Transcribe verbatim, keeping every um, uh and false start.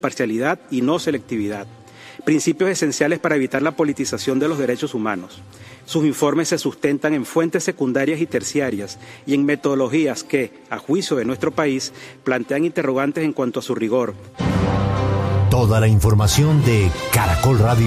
parcialidad y no selectividad, principios esenciales para evitar la politización de los derechos humanos. Sus informes se sustentan en fuentes secundarias y terciarias y en metodologías que, a juicio de nuestro país, plantean interrogantes en cuanto a su rigor. Toda la información de Caracol Radio.